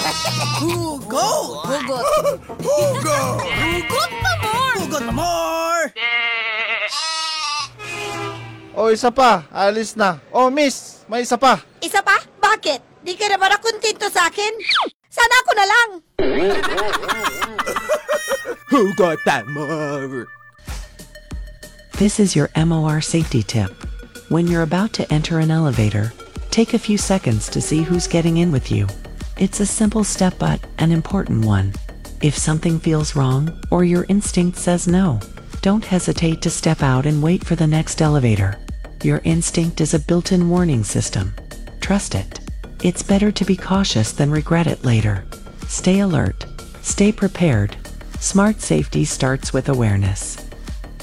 Hugot! Hugot. Hugot! Hugot pa more! Hugot pa more! O, isa pa. Alis na. O, miss, may isa pa. Isa pa? Bakit? Di ka na ba nakontento sa akin? Sana ako na lang. Hugot pa more! This is your MOR safety tip. When you're about to enter an elevator, take a few seconds to see who's getting in with you. It's a simple step but an important one. If something feels wrong or your instinct says no, don't hesitate to step out and wait for the next elevator. Your instinct is a built-in warning system. Trust it. It's better to be cautious than regret it later. Stay alert. Stay prepared. Smart safety starts with awareness.